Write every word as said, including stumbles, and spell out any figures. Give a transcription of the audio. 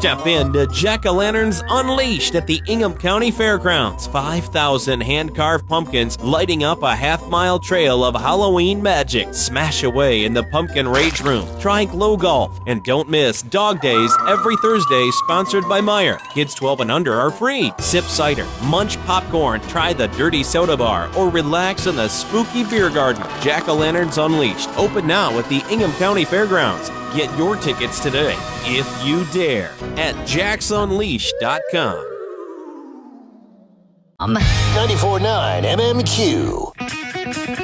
Step into Jack-O-Lanterns Unleashed at the Ingham County Fairgrounds. five thousand hand-carved pumpkins lighting up a half-mile trail of Halloween magic. Smash away in the Pumpkin Rage Room. Try Glow Golf. And don't miss Dog Days every Thursday, sponsored by Meijer. Kids twelve and under are free. Sip cider, munch popcorn, try the Dirty Soda Bar, or relax in the spooky beer garden. Jack-O-Lanterns Unleashed. Open now at the Ingham County Fairgrounds. Get your tickets today, if you dare, at jacks unleashed dot com. ninety-four point nine M M Q.